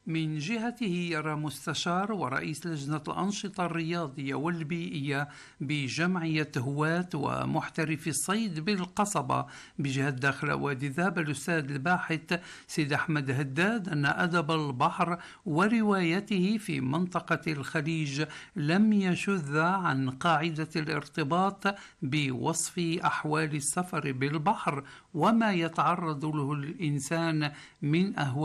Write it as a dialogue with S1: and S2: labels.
S1: من جهته يرى مستشار ورئيس لجنة الأنشطة الرياضية والبيئية بجمعية هواة ومحترفي الصيد بالقصبة بجهة داخل وادي ذاب الأستاذ الباحث سيد أحمد هداد أن أدب البحر وروايته في منطقة الخليج لم يشذ عن قاعدة الارتباط بوصف أحوال السفر بالبحر وما يتعرض له الإنسان من أهوال